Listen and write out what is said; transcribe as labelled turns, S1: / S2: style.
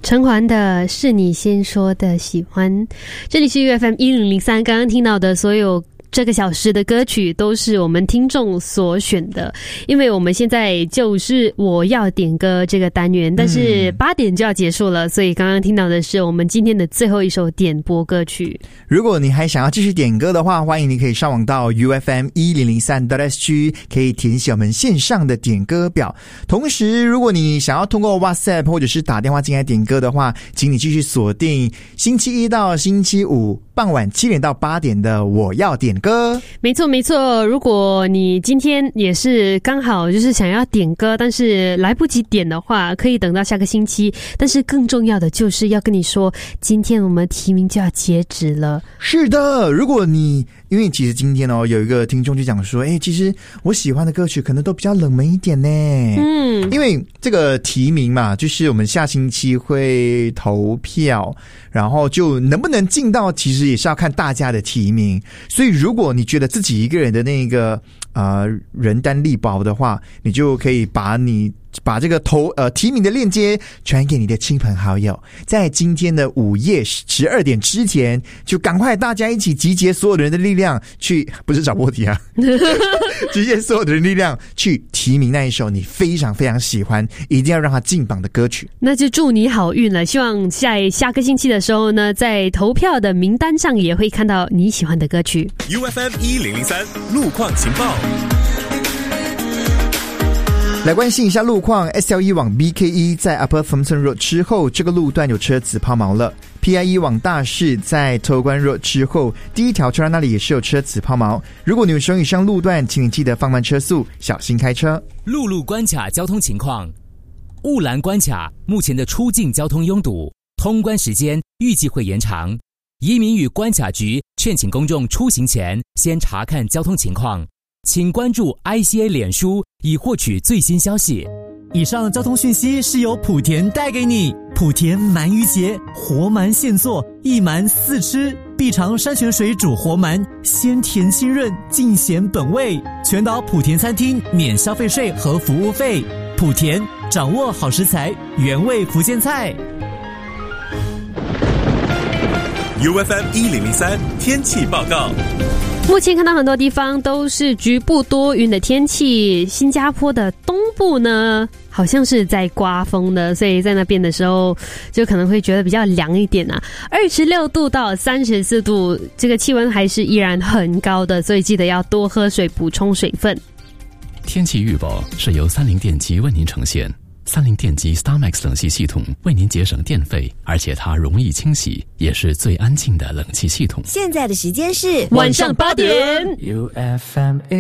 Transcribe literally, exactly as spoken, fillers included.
S1: 陈环的是你先说的喜欢，这里是 U F M 一零零三，刚刚听到的所有这个小时的歌曲都是我们听众所选的，因为我们现在就是我要点歌这个单元，但是八点就要结束了，所以刚刚听到的是我们今天的最后一首点播歌曲。
S2: 如果你还想要继续点歌的话，欢迎你可以上网到 U F M 一零零三 S G， 可以填写我们线上的点歌表。同时如果你想要通过 WhatsApp 或者是打电话进来点歌的话，请你继续锁定星期一到星期五傍晚七点到八点的我要点歌。
S1: 没错没错，如果你今天也是刚好就是想要点歌，但是来不及点的话，可以等到下个星期。但是更重要的就是要跟你说，今天我们提名就要截止了。
S2: 是的，如果你因为其实今天哦，有一个听众就讲说，哎，其实我喜欢的歌曲可能都比较冷门一点呢。嗯，因为这个提名嘛，就是我们下星期会投票，然后就能不能进到，其实也是要看大家的提名。所以如果你觉得自己一个人的那个呃人单力薄的话，你就可以把你把这个投呃提名的链接传给你的亲朋好友，在今天的午夜十二点之前，就赶快大家一起集结所有的人的力量去，不是找波提啊，集结所有的人力量去提名那一首你非常非常喜欢，一定要让它进榜的歌曲。
S1: 那就祝你好运了，希望在下个星期的时候呢，在投票的名单上也会看到你喜欢的歌曲。
S3: U F M 一零零三路况情报，
S2: 来关心一下路况。 S L 一 往 B K 一 在 Upper Thomson Road 之后，这个路段有车子抛锚了。 P I 一 往大市在头关 Road 之后，第一条车站那里也是有车子抛锚。如果你有使用以上路段，请你记得放慢车速，小心开车。
S4: 陆路关卡交通情况，雾兰关卡目前的出境交通拥堵，通关时间预计会延长。移民与关卡局劝请公众出行前先查看交通情况，请关注 I C A 脸书以获取最新消息。
S5: 以上交通讯息是由莆田带给你。莆田鳗鱼节，活鳗现做，一鳗四吃，必尝山泉水煮活鳗，鲜甜清润，尽显本味。全岛莆田餐厅免消费税和服务费。莆田掌握好食材，原味福建菜。
S3: U F M 一零零三天气报告。
S1: 目前看到很多地方都是局部多云的天气，新加坡的东部呢好像是在刮风的，所以在那边的时候就可能会觉得比较凉一点啊。二十六度到三十四度，这个气温还是依然很高的，所以记得要多喝水，补充水分。
S6: 天气预报是由三菱电机为您呈现。三菱电机 StarMax 冷气系统为您节省电费，而且它容易清洗，也是最安静的冷气系统。
S7: 现在的时间是
S1: 晚上八点。
S8: U F M